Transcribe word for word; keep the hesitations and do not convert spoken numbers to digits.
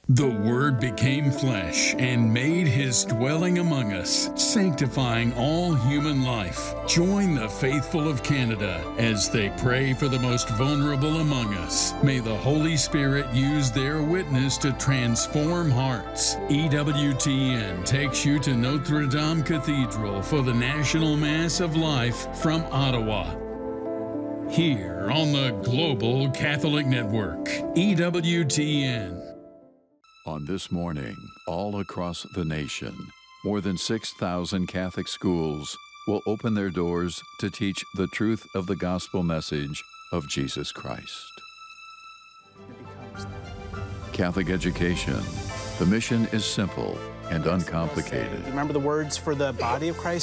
The Word became flesh and made his dwelling among us, sanctifying all human life. Join the faithful of Canada as they pray for the most vulnerable among us. May the Holy Spirit use their witness to transform hearts. E W T N takes you to Notre Dame Cathedral for the National Mass of Life from Ottawa. Here on the Global Catholic Network, E W T N. On this morning, all across the nation, more than six thousand Catholic schools will open their doors to teach the truth of the gospel message of Jesus Christ. Catholic education. The mission is simple and uncomplicated. Remember the words for the body of Christ?